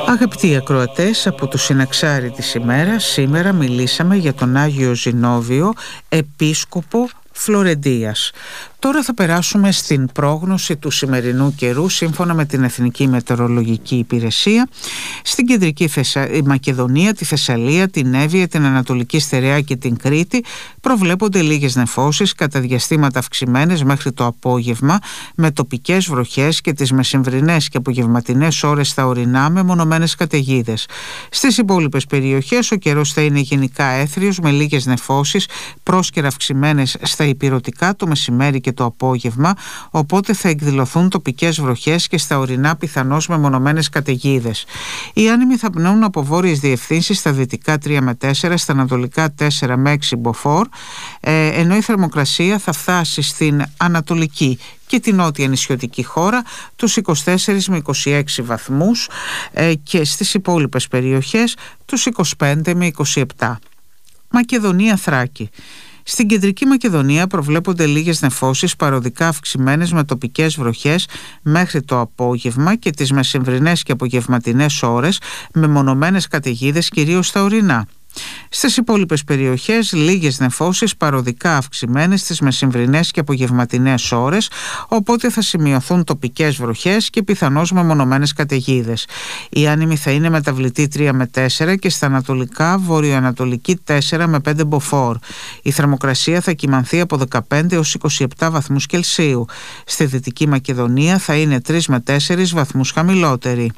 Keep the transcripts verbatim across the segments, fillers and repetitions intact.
Αγαπητοί ακροατές, από το Συναξάρι της ημέρας, σήμερα μιλήσαμε για τον Άγιο Ζηνόβιο, επίσκοπο Φλωρεντίας. Τώρα θα περάσουμε στην πρόγνωση του σημερινού καιρού σύμφωνα με την Εθνική Μετεωρολογική Υπηρεσία. Στην κεντρική Θεσσα... Μακεδονία, τη Θεσσαλία, την Εύβοια, την Ανατολική Στερεά και την Κρήτη προβλέπονται λίγες νεφώσεις κατά διαστήματα αυξημένες μέχρι το απόγευμα, με τοπικές βροχές και τις μεσημβρινές και απογευματινές ώρες στα ορεινά με μονομένες καταιγίδες. Στις υπόλοιπες περιοχές ο καιρός θα είναι γενικά έθριος με λίγες νεφώσεις, πρόσκαιρα αυξημένες στα ηπειρωτικά το μεσημέρι και το απόγευμα, οπότε θα εκδηλωθούν τοπικές βροχές και στα ορεινά πιθανώς με μονομένες καταιγίδες. Οι άνεμοι θα πνέουν από βόρειες διευθύνσεις στα δυτικά τρία με τέσσερα, στα ανατολικά τέσσερα με έξι μποφόρ, ε, ενώ η θερμοκρασία θα φτάσει στην ανατολική και την νότια νησιωτική χώρα τους είκοσι τέσσερα με είκοσι έξι βαθμούς ε, και στις υπόλοιπες περιοχές τους είκοσι πέντε με είκοσι επτά. Μακεδονία Θράκη. Στην κεντρική Μακεδονία προβλέπονται λίγες νεφώσεις παροδικά αυξημένες με τοπικές βροχές μέχρι το απόγευμα και τις μεσημβρινές και απογευματινές ώρες με μονομένες καταιγίδες κυρίως στα ορεινά. Στις υπόλοιπες περιοχές λίγες νεφώσεις παροδικά αυξημένες στις μεσημβρινές και απογευματινές ώρες, οπότε θα σημειωθούν τοπικές βροχές και πιθανώς με μονομένες καταιγίδες. Η άνεμη θα είναι μεταβλητή τρία με τέσσερα και στα ανατολικά βορειοανατολική τέσσερα με πέντε μποφόρ. Η θερμοκρασία θα κυμανθεί από δεκαπέντε έως είκοσι επτά βαθμούς Κελσίου. Στη Δυτική Μακεδονία θα είναι τρία με τέσσερα βαθμούς χαμηλότερη.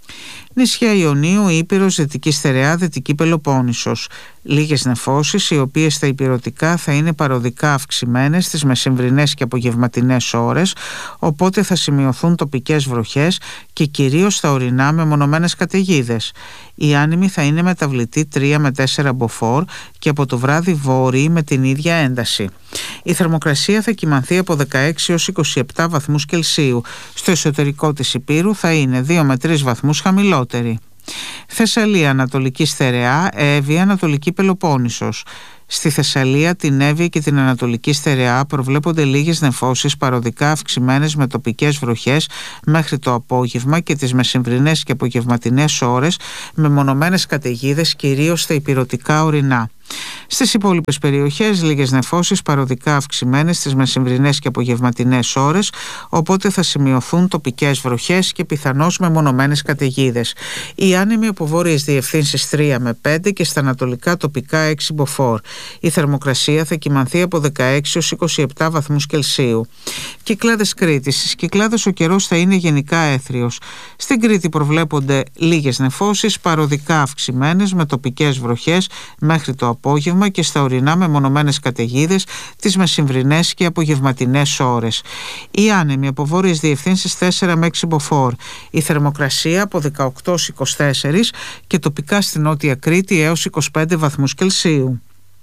Νησιά Ιωνίου, Ήπειρος, Δυτική Στερεά, Δυτική Πελοπόννησος. Λίγες νεφώσεις, οι οποίες στα ηπειρωτικά θα είναι παροδικά αυξημένες στις μεσημβρινές και απογευματινές ώρες, οπότε θα σημειωθούν τοπικές βροχές και κυρίως στα ορεινά με μονομένες καταιγίδες. Η άνεμη θα είναι μεταβλητή τρία με τέσσερα μποφόρ και από το βράδυ βόρειη με την ίδια ένταση. Η θερμοκρασία θα κυμανθεί από δεκαέξι έως είκοσι επτά βαθμούς Κελσίου. Στο εσωτερικό της Ηπείρου θα είναι δύο με τρεις βαθμούς χαμηλότερη. Θεσσαλία, Ανατολική Στερεά, Εύβοια, Ανατολική Πελοπόννησος. Στη Θεσσαλία, την Εύβοια και την Ανατολική Στερεά προβλέπονται λίγες νεφώσεις παροδικά αυξημένες με τοπικές βροχές μέχρι το απόγευμα και τις μεσημβρινές και απογευματινές ώρες με μονομένες καταιγίδες κυρίως στα ηπειρωτικά ορεινά. Στις υπόλοιπες περιοχές λίγες νεφώσεις παροδικά αυξημένες στις μεσημβρινές και απογευματινές ώρες, οπότε θα σημειωθούν τοπικές βροχές και πιθανώς με μονομένες καταιγίδες. Οι άνεμοι από βόρειες διευθύνσεις τρία με πέντε και στα ανατολικά τοπικά έξι μποφόρ. Η θερμοκρασία θα κυμανθεί από δεκαέξι έως είκοσι επτά βαθμούς Κελσίου. Κυκλάδες Κρήτης. Στις Κυκλάδες ο καιρός θα είναι γενικά έθριος. Στην Κρήτη προβλέπονται λίγες νεφώσεις παροδικά αυξημένες με τοπικές βροχές μέχρι το απόγευμα και στα ορεινά με μονομένες καταιγίδες τις μεσημβρινές και απογευματινές ώρες. Οι άνεμοι από βόρειες διευθύνσεις τέσσερα με έξι μποφόρ. Η θερμοκρασία από δεκαοκτώ έως είκοσι τέσσερα και τοπικά στην Νότια Κρήτη έως είκοσι πέντε βαθμούς Κελσίου.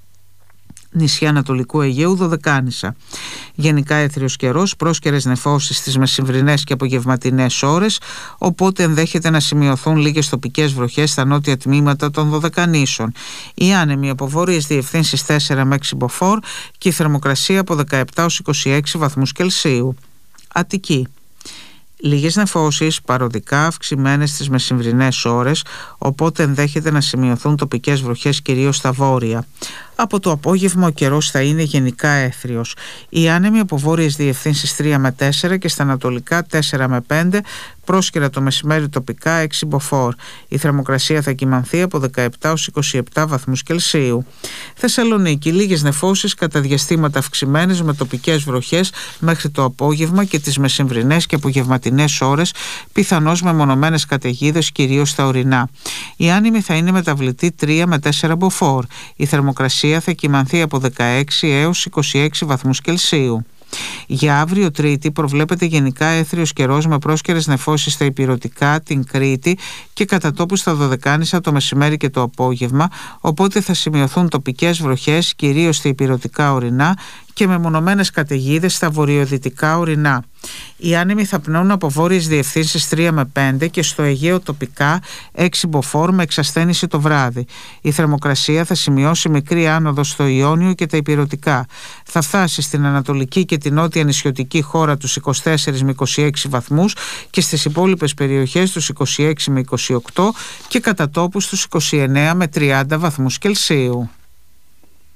Νησιά Ανατολικού Αιγαίου, Δωδεκάνησα. Γενικά έθριος καιρός, πρόσκαιρες νεφώσεις στις μεσημβρινές και απογευματινές ώρες, οπότε ενδέχεται να σημειωθούν λίγες τοπικές βροχές στα νότια τμήματα των Δωδεκανήσων. Οι άνεμοι από βόρειες διευθύνσεις τέσσερα με έξι μποφόρ και η θερμοκρασία από δεκαεπτά έως είκοσι έξι βαθμούς Κελσίου. Αττική. Λίγες νεφώσεις παροδικά αυξημένες στις μεσημβρινές ώρες, οπότε ενδέχεται να σημειωθούν τοπικές βροχές κυρίως στα βόρεια. Από το απόγευμα ο καιρός θα είναι γενικά έθριος. Οι άνεμοι από βόρειες διευθύνσεις τρία με τέσσερα και στα ανατολικά τέσσερα με πέντε, πρόσκαιρα το μεσημέρι τοπικά έξι μποφόρ. Η θερμοκρασία θα κυμανθεί από δεκαεπτά έως είκοσι επτά βαθμούς Κελσίου. Θεσσαλονίκη. Λίγες νεφώσεις κατά διαστήματα αυξημένες με τοπικές βροχές μέχρι το απόγευμα και τις μεσημβρινές και απογευματινές ώρες, πιθανώς με μονομένες καταιγίδες κυρίως στα ορεινά. Η άνεμη θα είναι μεταβλητή τρία με τέσσερα μποφόρ. Η θερμοκρασία θα κυμανθεί από δεκαέξι έως είκοσι έξι βαθμούς Κελσίου. Για αύριο Τρίτη προβλέπεται γενικά έθριος καιρός με πρόσκαιρες νεφώσεις στα ηπειρωτικά, την Κρήτη και κατά τόπου στα Δωδεκάνησα το μεσημέρι και το απόγευμα, οπότε θα σημειωθούν τοπικές βροχές κυρίως στα ηπειρωτικά ορεινά και μεμονωμένες καταιγίδες στα βορειοδυτικά ορεινά. Οι άνεμοι θα πνέουν από βόρειες διευθύνσεις τρία με πέντε και στο Αιγαίο τοπικά έξι μποφόρ με εξασθένηση το βράδυ. Η θερμοκρασία θα σημειώσει μικρή άνοδο στο Ιόνιο και τα ηπειρωτικά. Θα φτάσει στην ανατολική και την νότια νησιωτική χώρα τους είκοσι τέσσερα με είκοσι έξι βαθμούς και στις υπόλοιπες περιοχές τους είκοσι έξι με είκοσι οκτώ και κατά τόπους τους είκοσι εννέα με τριάντα βαθμούς Κελσίου.